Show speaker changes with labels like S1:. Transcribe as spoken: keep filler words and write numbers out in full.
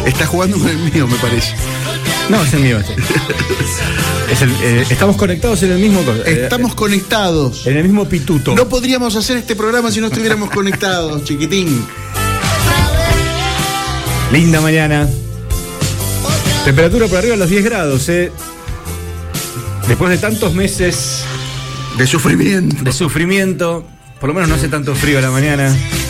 S1: Está jugando con el mío, me parece.
S2: No, es el mío este. Es el, eh, estamos conectados en el mismo... Eh,
S1: Estamos conectados.
S2: En el mismo pituto.
S1: No podríamos hacer este programa si no estuviéramos conectados, chiquitín.
S2: Linda mañana. Temperatura por arriba de los diez grados, ¿eh? Después de tantos meses
S1: de sufrimiento.
S2: De sufrimiento, por lo menos no hace tanto frío a la mañana.